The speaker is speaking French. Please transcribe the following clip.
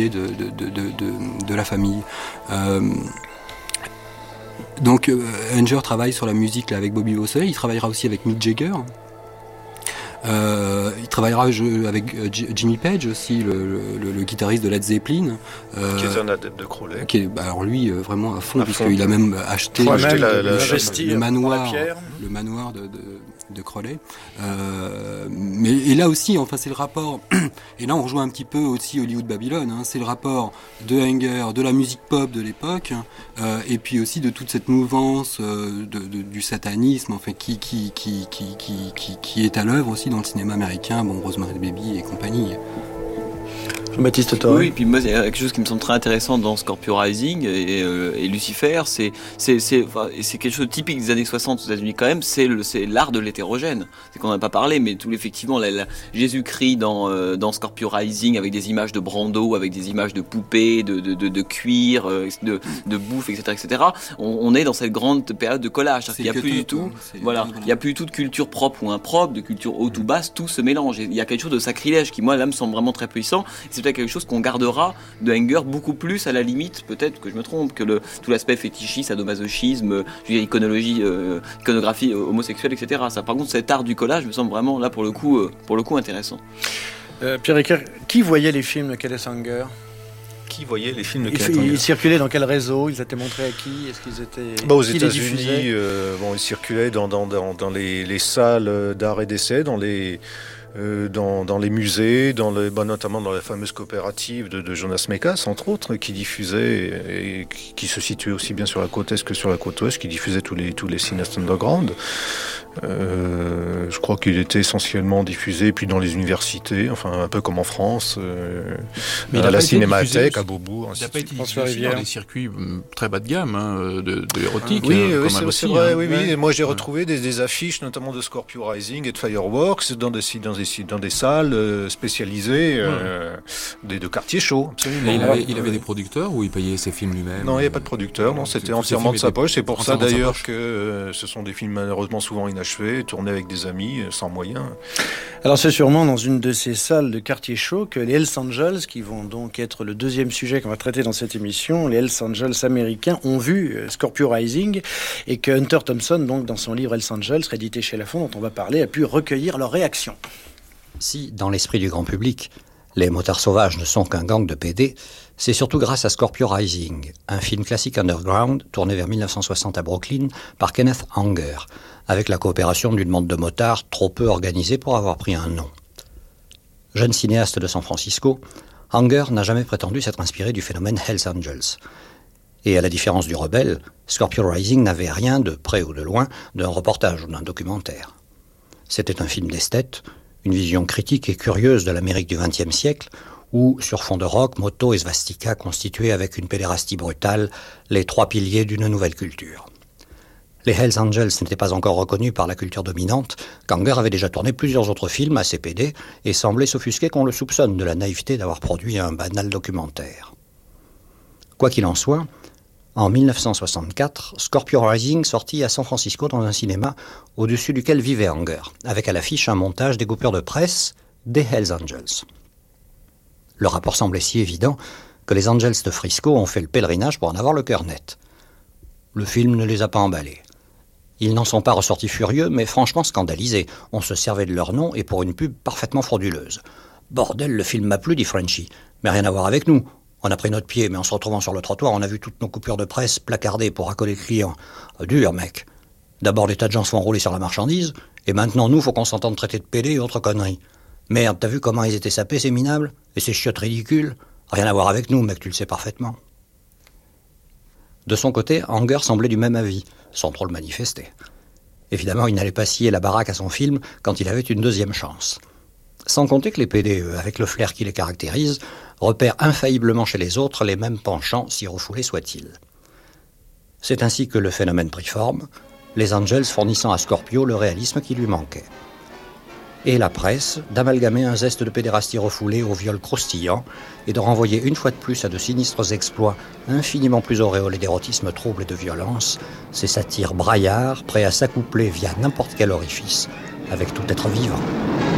de la famille. Donc Anger travaille sur la musique là, avec Bobby Vaucelet, il travaillera aussi avec Mick Jagger. Il travaillera avec Jimmy Page aussi, le guitariste de Led Zeppelin, qui est un adepte de Crowley. Qui est, alors lui vraiment à fond, puisqu'il a même acheté le manoir de Crowley. Mais et là aussi, enfin c'est le rapport. Et là on rejoint un petit peu aussi Hollywood Babylon. Hein, c'est le rapport de Anger, de la musique pop de l'époque, et puis aussi de toute cette mouvance du satanisme, enfin qui est à l'œuvre aussi dans le cinéma américain. Bon, Rosemary's Baby et compagnie. Jean-Baptiste Torre. Oui, puis moi, il y a quelque chose qui me semble très intéressant dans Scorpio Rising et Lucifer, c'est quelque chose de typique des années 60 aux États-Unis quand même, c'est l'art de l'hétérogène. C'est qu'on n'a pas parlé, mais effectivement, Jésus-Christ dans Scorpio Rising, avec des images de Brando, avec des images de poupées, de cuir, de bouffe, etc. On est dans cette grande période de collage. Il n'y a plus du tout, il y a plus du tout de culture propre ou impropre, de culture haute ou basse, tout se mélange. Il y a quelque chose de sacrilège qui, moi, là, me semble vraiment très puissant. C'est peut-être quelque chose qu'on gardera de Anger beaucoup plus, à la limite, peut-être que je me trompe, que tout l'aspect fétichisme, sadomasochisme, iconographie homosexuelle, etc. Ça, par contre, cet art du collage me semble vraiment, là, pour le coup intéressant. Pierre Riquer, qui voyait les films de Kenneth Anger ? Qui voyait les films de Kenneth Anger ? Ils circulaient dans quel réseau ? Ils étaient montrés à qui ? Est-ce qu'ils étaient... aux États-Unis, ils circulaient dans les salles d'art et d'essai, dans les musées, notamment dans la fameuse coopérative de Jonas Mekas, entre autres, qui diffusait, et qui se situait aussi bien sur la côte est que sur la côte ouest, qui diffusait tous les cinéastes underground. Je crois qu'il était essentiellement diffusé, puis dans les universités, enfin un peu comme en France, à la Cinémathèque, à Beaubourg. Il n'a pas été diffusé dans des circuits très bas de gamme, de érotique. Oui, c'est vrai. Oui. Moi, j'ai retrouvé des affiches, notamment de Scorpio Rising et de Fireworks, dans des salles spécialisées de quartiers chauds. Il avait des producteurs ou il payait ses films lui-même ? Non, il n'y avait pas de producteur. Non, c'était entièrement de sa poche. C'est pour ça d'ailleurs que ce sont des films malheureusement souvent inachevés, tournés avec des amis, sans moyens. Alors c'est sûrement dans une de ces salles de quartier chaud que les Hells Angels, qui vont donc être le deuxième sujet qu'on va traiter dans cette émission, les Hells Angels américains ont vu Scorpio Rising, et que Hunter Thompson, donc dans son livre Hells Angels, réédité chez Lafon, dont on va parler, a pu recueillir leurs réactions. Si, dans l'esprit du grand public, les motards sauvages ne sont qu'un gang de PD, c'est surtout grâce à Scorpio Rising, un film classique underground tourné vers 1960 à Brooklyn par Kenneth Anger, avec la coopération d'une bande de motards trop peu organisée pour avoir pris un nom. Jeune cinéaste de San Francisco, Anger n'a jamais prétendu s'être inspiré du phénomène Hells Angels. Et à la différence du Rebelle, Scorpio Rising n'avait rien, de près ou de loin, d'un reportage ou d'un documentaire. C'était un film d'esthète, une vision critique et curieuse de l'Amérique du XXe siècle, où, sur fond de rock, moto et svastika constituaient avec une pédérastie brutale les trois piliers d'une nouvelle culture. Les Hells Angels n'étaient pas encore reconnus par la culture dominante, qu'Anger avait déjà tourné plusieurs autres films assez pédés et semblait s'offusquer qu'on le soupçonne de la naïveté d'avoir produit un banal documentaire. Quoi qu'il en soit, en 1964, Scorpio Rising sortit à San Francisco dans un cinéma au-dessus duquel vivait Anger, avec à l'affiche un montage des coupures de presse des Hells Angels. Le rapport semblait si évident que les Angels de Frisco ont fait le pèlerinage pour en avoir le cœur net. Le film ne les a pas emballés. Ils n'en sont pas ressortis furieux, mais franchement scandalisés. On se servait de leur nom et pour une pub parfaitement frauduleuse. « Bordel, le film m'a plu, dit Frenchy. Mais rien à voir avec nous. On a pris notre pied, mais en se retrouvant sur le trottoir, on a vu toutes nos coupures de presse placardées pour accoler le client. Dur, mec. D'abord, des tas de gens se font rouler sur la marchandise, et maintenant, nous, faut qu'on s'entende traiter de pédés et autres conneries. Merde, t'as vu comment ils étaient sapés, ces minables? Et ces chiottes ridicules? Rien à voir avec nous, mec, tu le sais parfaitement. » De son côté, Anger semblait du même avis, sans trop le manifester. Évidemment, il n'allait pas scier la baraque à son film quand il avait une deuxième chance. Sans compter que les PD, avec le flair qui les caractérise, repèrent infailliblement chez les autres les mêmes penchants, si refoulés soient-ils. C'est ainsi que le phénomène prit forme, les Angels fournissant à Scorpio le réalisme qui lui manquait. Et la presse d'amalgamer un zeste de pédérastie refoulé au viol croustillant et de renvoyer une fois de plus à de sinistres exploits infiniment plus auréolés d'érotisme trouble et de violence, ces satires braillards prêts à s'accoupler via n'importe quel orifice avec tout être vivant.